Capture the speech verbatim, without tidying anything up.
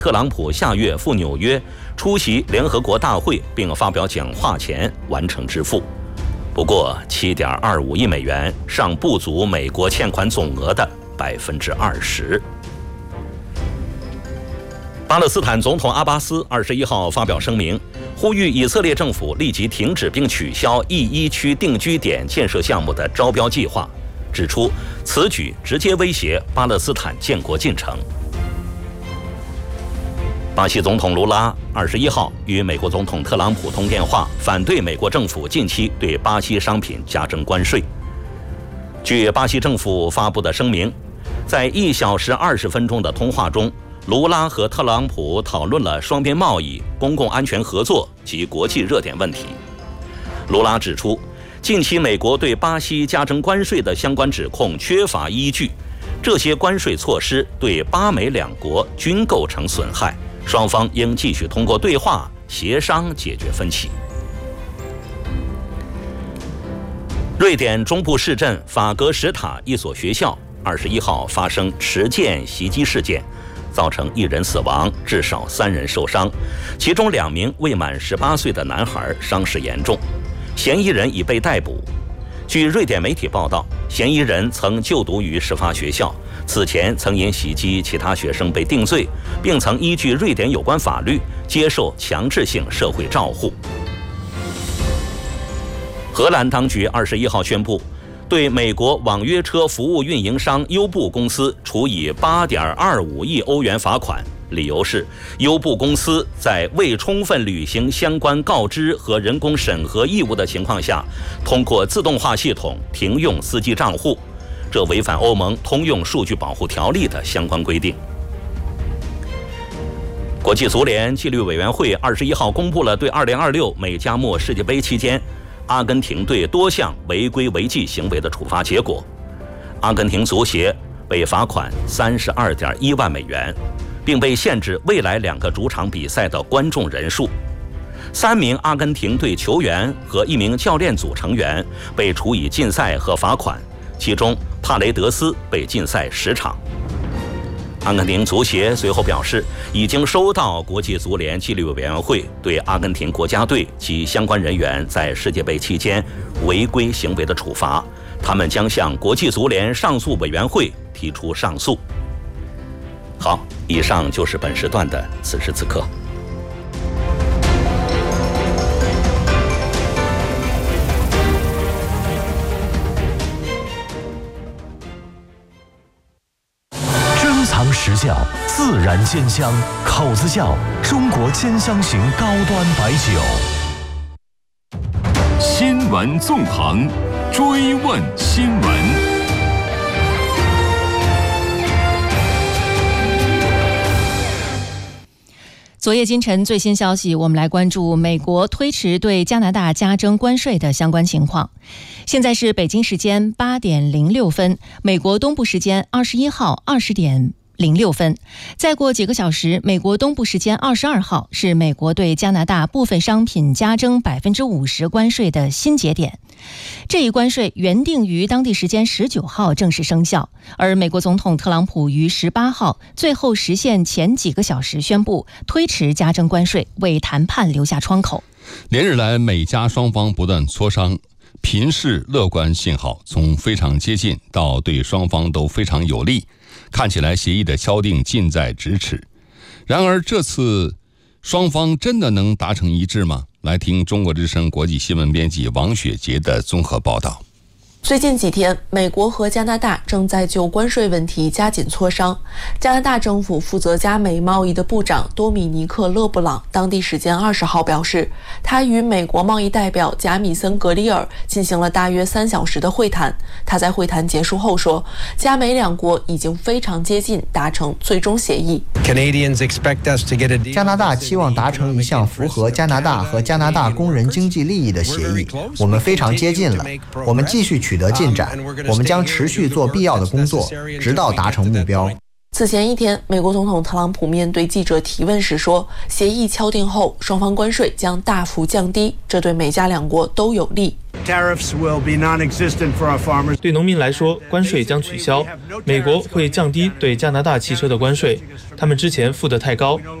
特朗普下月赴纽约出席联合国大会并发表讲话前完成支付。不过 七点二五亿美元尚不足美国欠款总额的百分之二十。巴勒斯坦总统阿巴斯二十一号发表声明，呼吁以色列政府立即停止并取消 E 一 区定居点建设项目的招标计划，指出此举直接威胁巴勒斯坦建国进程。巴西总统卢拉二十一号与美国总统特朗普通电话，反对美国政府近期对巴西商品加征关税。据巴西政府发布的声明，在一小时二十分钟的通话中，卢拉和特朗普讨论了双边贸易、公共安全合作及国际热点问题。卢拉指出，近期美国对巴西加征关税的相关指控缺乏依据，这些关税措施对巴美两国均构成损害，双方应继续通过对话协商解决分歧。瑞典中部市镇法格什塔一所学校二十一号发生持剑袭击事件，造成一人死亡，至少三人受伤，其中两名未满十八岁的男孩伤势严重，嫌疑人已被逮捕。据瑞典媒体报道，嫌疑人曾就读于事发学校，此前曾因袭击其他学生被定罪，并曾依据瑞典有关法律接受强制性社会照护。荷兰当局二十一号宣布，对美国网约车服务运营商优步公司处以 八点二五亿欧元罚款，理由是优步公司在未充分履行相关告知和人工审核义务的情况下，通过自动化系统停用司机账户，这违反欧盟通用数据保护条例的相关规定。国际足联纪律委员会二十一号公布了对二零二六美加墨世界杯期间阿根廷队多项违规违纪行为的处罚结果。阿根廷足协被罚款 三十二点一万美元，并被限制未来两个主场比赛的观众人数。三名阿根廷队球员和一名教练组成员被处以禁赛和罚款，其中帕雷德斯被禁赛十场。阿根廷足协随后表示，已经收到国际足联纪律委员会对阿根廷国家队及相关人员在世界杯期间违规行为的处罚，他们将向国际足联上诉委员会提出上诉。好，以上就是本时段的此时此刻。 珍藏实窖，自然煎香，口子窖，中国煎香型高端白酒。 新闻纵横，追问新闻。 昨夜今晨最新消息，我们来关注美国推迟对加拿大加征关税的相关情况。现在是北京时间八点零六分，美国东部时间二十一号二十点零六分。再过几个小时，美国东部时间二十二号是美国对加拿大部分商品加征百分之五十关税的新节点。这一关税原定于当地时间十九号正式生效，而美国总统特朗普于十八号最后实现前几个小时宣布推迟加征关税，为谈判留下窗口。 连日来，美加双方不断磋商，频示乐观信号，从非常接近到对双方都非常有利，看起来协议的敲定近在咫尺。然而这次双方真的能达成一致吗？来听中国之声国际新闻编辑王雪杰的综合报道。 最近几天，美国和加拿大正在就关税问题加紧磋商。加拿大政府负责加美贸易的部长多米尼克·勒布朗当地时间二十号表示，他与美国贸易代表贾米森·格里尔进行了大约三小时的会谈。他在会谈结束后说，加美两国已经非常接近达成最终协议。 加拿大期望达成一项符合加拿大和加拿大工人经济利益的协议，我们非常接近了，我们继续取得进展，我们将持续做必要的工作，直到达成目标。 此前一天，美国总统特朗普面对记者提问时说，协议敲定后，双方关税将大幅降低，这对美加两国都有利。 对农民来说，关税将取消，美国会降低对加拿大汽车的关税，他们之前付得太高。